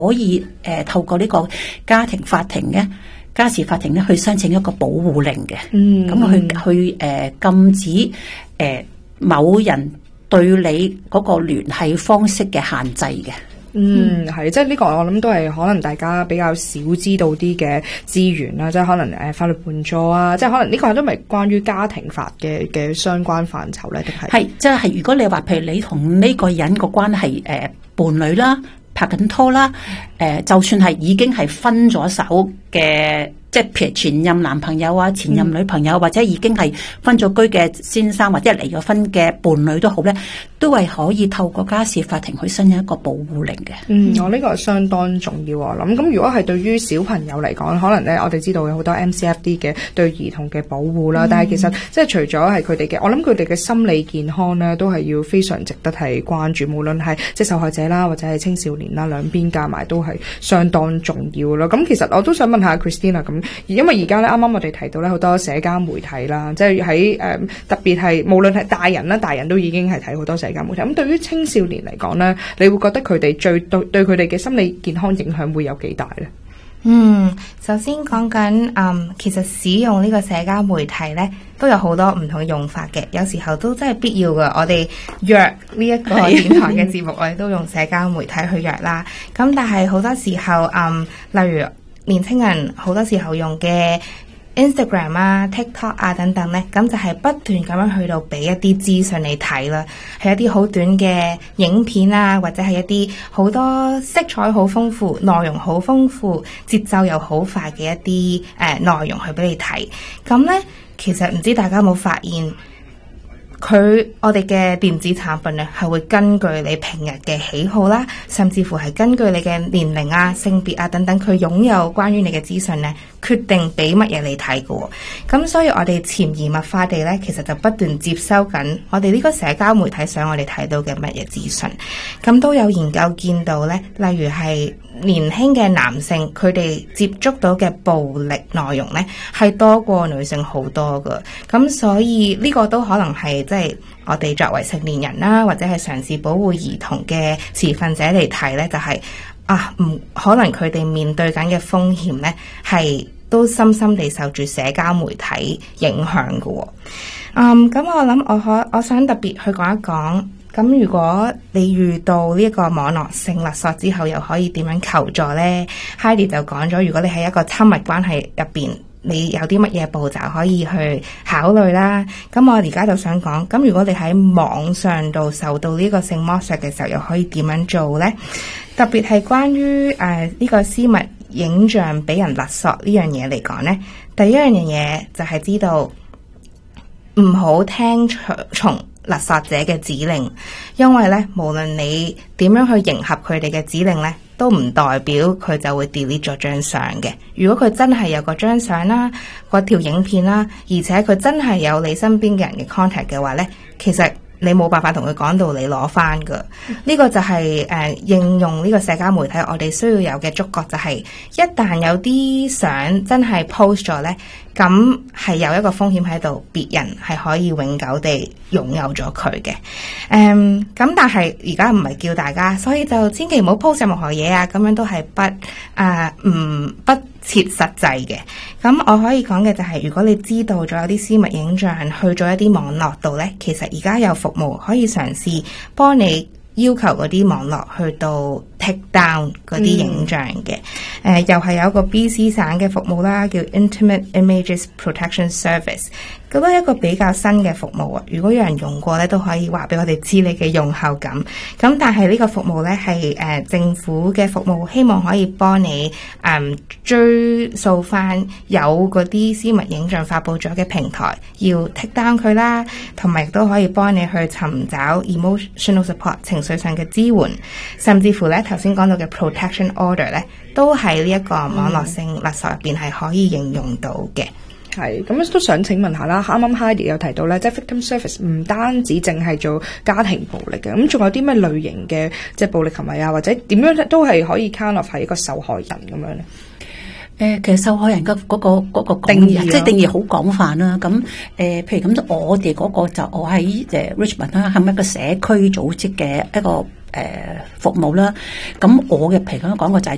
可以透過呢個家事法庭咧去申請一個保護令嘅。咁去禁止某人對你嗰個聯繫方式嘅限制嘅。 係，即係呢個我諗都係可能大家比較少知道啲嘅資源啦，即係可能法律援助啊，即係可能呢個都唔係關於家庭法嘅相關範疇咧，定係？係， 即係如果你話譬如你同呢個人個關係伴侶啦、拍緊拖啦，就算係已經係分咗手嘅。即係譬如前任男朋友啊、前任女朋友，或者已經係分咗居嘅先生，或者離咗婚嘅伴侶都好咧，都係可以透過家事法庭去申請一個保護令嘅。 我呢個係相當重要我諗。咁如果係對於小朋友嚟講，可能咧我哋知道有好多 MCFD 嘅對兒童嘅保護啦，但係其實即係除咗係佢哋嘅，我諗佢哋嘅心理健康咧，都係要非常值得係關注，無論係即係受害者啦，或者係青少年啦，兩邊加埋都係相當重要咯。咁其實我都想問下 Christina 咁。因為而家咧，啱啱我哋提到咧好多社交媒體啦，即係喺特別係無論係大人啦，大人都已經係睇好多社交媒體。咁對於青少年嚟講咧，你會覺得佢哋對佢哋嘅心理健康影響會有幾大咧？ 首先講緊其實使用呢個社交媒體咧，都有好多唔同嘅用法嘅，有時候都真係必要㗎。我哋約呢一個電台嘅節目，我哋都用社交媒體去約啦。咁但係好多時候例如年輕人好多時候用嘅 Instagram 啊、TikTok 啊等等呢，咁就係不斷咁樣去到俾一啲資訊你睇啦，係一啲好短嘅影片啊，或者係一啲好多色彩好豐富、內容好豐富、節奏又好快嘅一啲內容去俾你睇。咁呢，其實唔知大家有冇發現？我哋嘅電子產品咧，係會根據你平日嘅喜好啦，甚至乎係根據你嘅年齡啊、性別啊等等，佢擁有關於你嘅資訊咧，決定俾乜嘢你睇嘅。咁所以我哋潛移默化地咧，其實就不斷接收緊我哋呢個社交媒體想我哋睇到嘅乜嘢資訊。咁都有研究見到咧，例如係年輕嘅男性，佢哋接觸到嘅暴力內容咧，係多過女性好多㗎。咁所以呢個都可能係即係我哋作為成年人啦，或者係嘗試保護兒童嘅持份者嚟睇咧，就係唔可能佢哋面對緊嘅風險咧，係都深深地受住社交媒體影響㗎。咁我諗我想特別去講一講。咁如果你遇到呢一個網絡性勒索之後，又可以點樣求助呢？ Heidi 就講咗，如果你喺一個親密關係入邊，你有啲乜嘢步驟可以去考慮啦。咁我而家就想講，咁如果你喺網上度受到呢個性剝削嘅時候，又可以點樣做呢？特別係關於呢個私密影像俾人勒索呢樣嘢嚟講呢，第一樣嘢就係知道唔好聽從勒索者嘅指令，因為咧，無論你點樣去迎合佢哋嘅指令咧，都唔代表佢就會 delete 咗張相嘅。如果佢真係有嗰張相啦，嗰條影片啦，而且佢真係有你身邊嘅人嘅 contact 嘅話咧，其實你冇辦法同佢講道理攞翻噶。呢個就係應用呢個社交媒體，我哋需要有嘅觸覺就係，一旦有啲相真係 post 咗咧，咁係有一個風險喺度，別人係可以永久地擁有咗佢嘅。咁但係而家唔係叫大家，所以就千祈唔好 post 任何嘢啊，咁樣都係不切實際嘅。咁我可以講嘅就係，如果你知道咗有啲私密影像去咗一啲網絡度呢，其實而家有服務可以嘗試幫你要求嗰啲網絡去到 take down 嗰啲影像嘅。又係有一個 BC 省嘅服務啦，叫 Intimate Images Protection Service。咁都係一個比較新嘅服務啊！如果有人用過咧，都可以話俾我哋知你嘅用後感。咁但係呢個服務咧係政府嘅服務，希望可以幫你追溯翻有嗰啲私密影像發布咗嘅平台，要 take down 佢啦，同埋亦都可以幫你去尋找 emotional support 情緒上嘅支援，甚至乎咧頭先講到嘅 protection order 咧，都喺呢一個網絡性勒索入邊係可以應用到嘅。 係，咁都想請問下啦，啱啱 Heidi 有提到咧，即係 victim service 唔單止淨係做家庭暴力嘅，咁仲有啲咩類型嘅即係暴力行為啊，或者點樣都係可以 count of 係一個受害人咁樣咧？ 其實受害人嘅嗰個定義，即係定義好廣泛啦。咁譬如咁，我哋嗰個就我喺Richmond 啦，係咪一個社區組織嘅一個服務啦？咁我嘅譬如咁講嘅就係